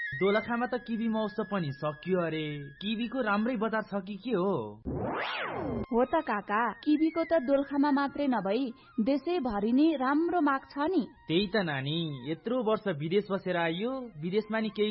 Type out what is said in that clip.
दोलखामा त किबी महोत्सव पनि सकियो अरे। किबीको राम्रै बजार छ कि के हो? हो त काका, किबीको त दोलखामा मात्रै नभई देशैभरि नै राम्रो माग छ नि। त्यही त नानी, यत्रो वर्ष विदेश बसेर आइयो, विदेशमा नि केही